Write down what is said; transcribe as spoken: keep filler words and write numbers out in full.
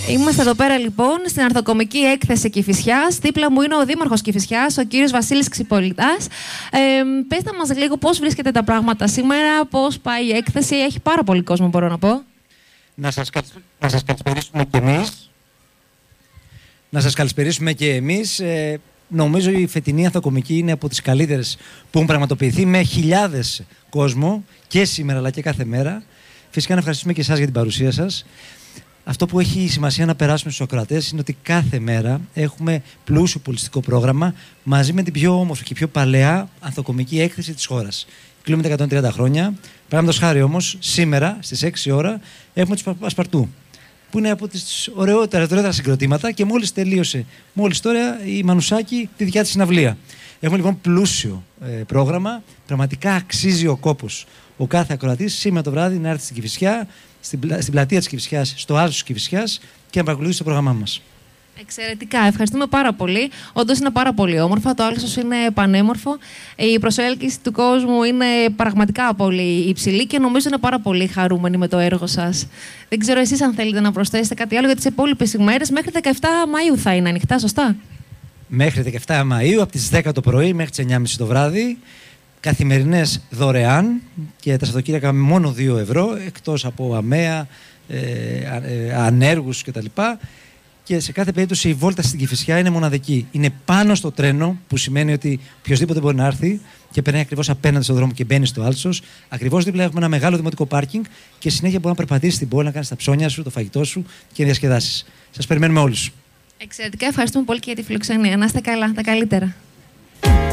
Είμαστε εδώ πέρα λοιπόν στην Αρθοκομική Έκθεση Κηφισιάς. Δίπλα μου είναι ο Δήμαρχος Κηφισιάς, ο κύριος Βασίλης Ξυπολιτάς. Ε, πέστε μας λίγο πώς βρίσκετε τα πράγματα σήμερα, πώς πάει η έκθεση. Έχει πάρα πολύ κόσμο, μπορώ να πω. Να σας, να σας καλησπερίσουμε και εμείς. Να σας καλησπερίσουμε και εμείς. Ε, νομίζω η φετινή Αρθοκομική είναι από τις καλύτερες που έχουν πραγματοποιηθεί, με χιλιάδες κόσμο και σήμερα αλλά και κάθε μέρα. Φυσικά να ευχαριστούμε και εσάς για την παρουσία σας. Αυτό που έχει σημασία να περάσουμε στους ακροατές είναι ότι κάθε μέρα έχουμε πλούσιο πολιτιστικό πρόγραμμα μαζί με την πιο όμορφη και πιο παλαιά Αρθοκομική έκθεση της χώρας. Κλείνουμε τα εκατόν τριάντα χρόνια. Παραδείγματος χάρη όμως, σήμερα στις έξι ώρα έχουμε τους Πασπαρτού, που είναι από τις ωραιότερα συγκροτήματα και μόλις τελείωσε, μόλις τώρα η Μανουσάκη τη δικιά της συναυλία. Έχουμε λοιπόν πλούσιο ε, πρόγραμμα. Πραγματικά αξίζει ο κόπος ο κάθε ακροατής σήμερα το βράδυ να έρθει στην Κηφισιά, στην, στην πλατεία της Κηφισιάς, στο Άλσος της Κηφισιάς και να παρακολουθήσει το πρόγραμμά μας. Εξαιρετικά, ευχαριστούμε πάρα πολύ. Όντως είναι πάρα πολύ όμορφα. Το Άλσος είναι πανέμορφο. Η προσέλκυση του κόσμου είναι πραγματικά πολύ υψηλή και νομίζω είναι πάρα πολύ χαρούμενοι με το έργο σας. Δεν ξέρω εσείς αν θέλετε να προσθέσετε κάτι άλλο για τις υπόλοιπες ημέρες. Μέχρι δεκαεφτά Μαΐου θα είναι ανοιχτά, σωστά? Μέχρι δεκαεφτά Μαΐου, από τις δέκα το πρωί μέχρι τις εννιά και μισή το βράδυ. Καθημερινές δωρεάν και τα Σαββατοκύριακα με μόνο δύο ευρώ, εκτός από αμαία, ε, ε, ανέργους κτλ. Και σε κάθε περίπτωση η βόλτα στην Κηφισιά είναι μοναδική. Είναι πάνω στο τρένο, που σημαίνει ότι οποιοδήποτε μπορεί να έρθει και περνάει ακριβώς απέναντι στον δρόμο και μπαίνει στο Άλσος. Ακριβώς δίπλα έχουμε ένα μεγάλο δημοτικό πάρκινγκ και συνέχεια μπορεί να περπατήσει στην πόλη, να κάνει τα ψώνια σου, το φαγητό σου και να διασκεδάσεις. Σας περιμένουμε όλους. Εξαιρετικά, ευχαριστούμε πολύ και για τη φιλοξενία. Να είστε καλά, τα καλύτερα.